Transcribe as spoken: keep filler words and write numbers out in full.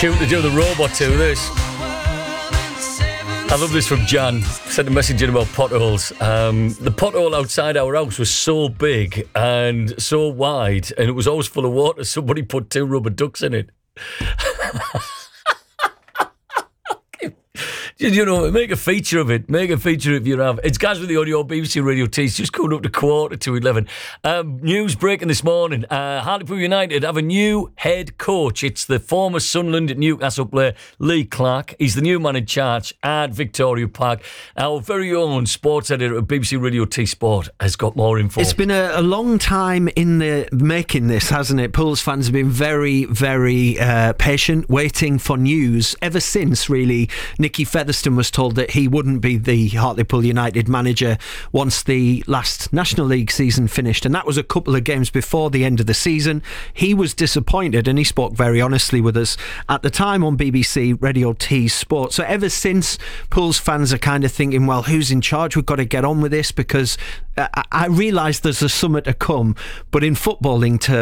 tune to do the robot to this. I love this from Jan. Sent a message in about potholes. Um, the pothole outside our house was so big and so wide, and it was always full of water. Somebody put two rubber ducks in it. You know, make a feature of it. Make a feature if you have. It's Gaz with the audio, B B C Radio T. It's just coming up to quarter to eleven. Um, news breaking this morning. Uh, Hartlepool United have a new head coach. It's the former Sunderland at Newcastle player, Lee Clark. He's the new man in charge at Victoria Park. Our very own sports editor at B B C Radio T Sport has got more info. It's been a, a long time in the making this, hasn't it? Pools fans have been very, very uh, patient, waiting for news ever since, really, Nicky Featherstone was told that he wouldn't be the Hartlepool United manager once the last National League season finished, and that was a couple of games before the end of the season. He was disappointed, and he spoke very honestly with us at the time on B B C Radio T Sport. So ever since, Pools fans are kind of thinking, well, who's in charge? We've got to get on with this, because I, I realise there's a summer to come, but in footballing terms,